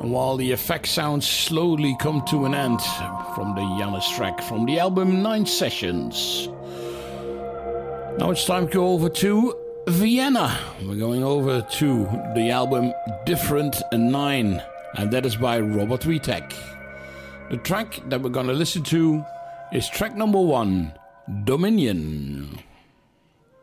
while the effect sounds slowly come to an end from the Janus track from the album 9 Sessions. Now it's time to go over to Vienna. We're going over to the album Different 9, and that is by Robert Vitek. The track that we're going to listen to is track number 1, Dominion.